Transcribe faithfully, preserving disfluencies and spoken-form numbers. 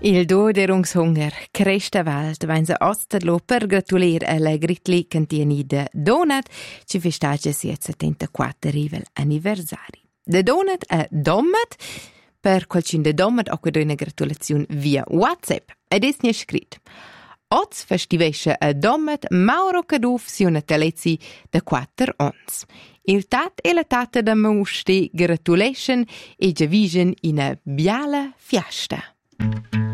Il Doderungshunger cresta valt, wenn sie Osterlo per gratulier alla Gritli cantieni de Donat, ci festeggia si et settantaquattro rivel anniversari. De Donat a Dommat, per qualcun de Dommat o una gratulazione via WhatsApp, ed es nie scrit. Oz festivesce a Dommat Mauro Caduf si una telezi de quattro ons. Il tat e la tata da Mausti gratulation e già vision in a biala fiesta.